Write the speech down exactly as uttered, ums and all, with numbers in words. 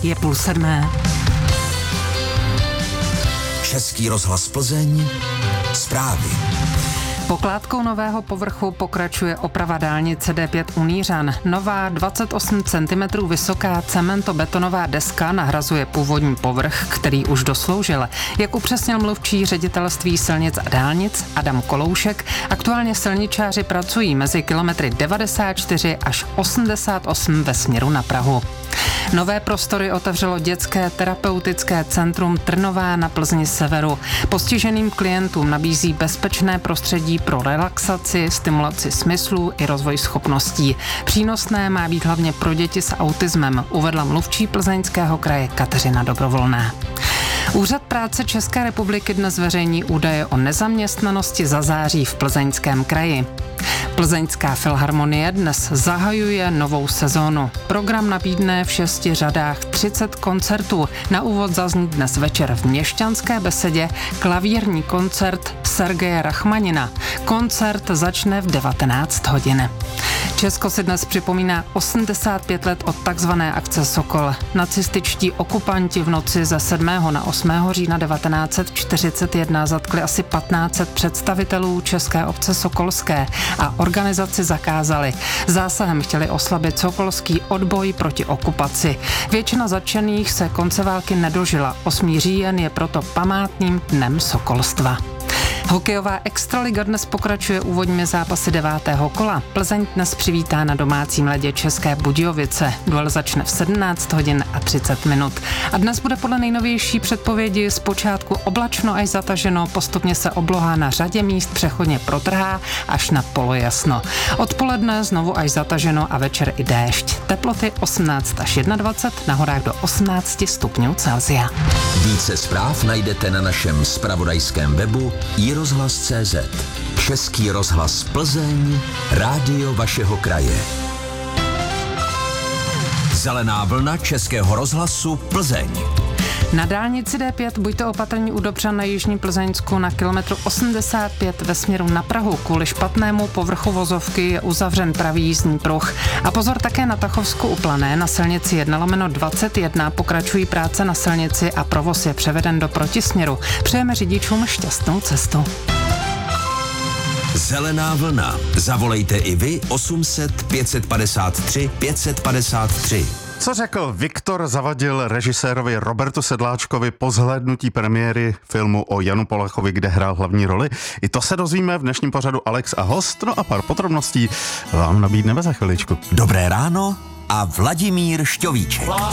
je půl sedmé. Český rozhlas Plzeň, zprávy. Pokládkou nového povrchu pokračuje oprava dálnice D pět u Nířan. Nová dvacet osm centimetrů vysoká cementobetonová deska nahrazuje původní povrch, který už dosloužil. Jak upřesnil mluvčí ředitelství silnic a dálnic Adam Koloušek, aktuálně silničáři pracují mezi kilometry devadesát čtyři až osmdesát osm ve směru na Prahu. Nové prostory otevřelo dětské terapeutické centrum Trnová na Plzni severu. Postiženým klientům nabízí bezpečné prostředí pro relaxaci, stimulaci smyslů i rozvoj schopností. Přínosné má být hlavně pro děti s autismem, uvedla mluvčí Plzeňského kraje Kateřina Dobrovolná. Úřad práce České republiky dnes zveřejní údaje o nezaměstnanosti za září v Plzeňském kraji. Plzeňská filharmonie dnes zahajuje novou sezónu. Program nabídne v šesti řadách třicet koncertů. Na úvod zazní dnes večer v Měšťanské besedě klavírní koncert Sergeje Rachmanina. Koncert začne v devatenáct hodin. Česko si dnes připomíná osmdesát pět let od takzvané akce Sokol. Nacističtí okupanti v noci ze sedmého na osmého října devatenáct set čtyřicet jedna zatkli asi patnáct set představitelů české obce sokolské a organizaci zakázali. Zásahem chtěli oslabit sokolský odboj proti okupaci. Většina zatčených se konce války nedožila. osmý říjen je proto památným dnem sokolstva. Hokejová extraliga dnes pokračuje úvodními zápasy devátého kola. Plzeň dnes přivítá na domácím ledě České Budějovice. Duel začne v sedmnáct hodin a třicet minut. A dnes bude podle nejnovější předpovědi zpočátku oblačno až zataženo, postupně se obloha na řadě míst přechodně protrhá až na polojasno. Odpoledne znovu až zataženo a večer i déšť. Teploty osmnáct až dvacet jedna, na horách do osmnáct stupňů Celsia. Více zpráv najdete na našem zpravodajském webu i rozhlas tečka cé zet. Český rozhlas Plzeň, rádio vašeho kraje. Zelená vlna Českého rozhlasu Plzeň. Na dálnici D pět buďte opatrní u Dobřan na jižní Plzeňsku na kilometru osmdesát pět ve směru na Prahu. Kvůli špatnému povrchu vozovky je uzavřen pravý jízdní pruh. A pozor také na Tachovsku u Plané na silnici jedna lomeno dvacet jedna pokračují práce na silnici a provoz je převeden do protisměru. Přejeme řidičům šťastnou cestu. Zelená vlna. Zavolejte i vy osm set pět padesát tři pět padesát tři. Co řekl Viktor Zavadil režisérovi Robertu Sedláčkovi po zhlédnutí premiéry filmu o Janu Polachovi, kde hrál hlavní roli? I to se dozvíme v dnešním pořadu Alex a host, no a pár podrobností vám nabídneme za chviličku. Dobré ráno a Vladimír Šťovíček.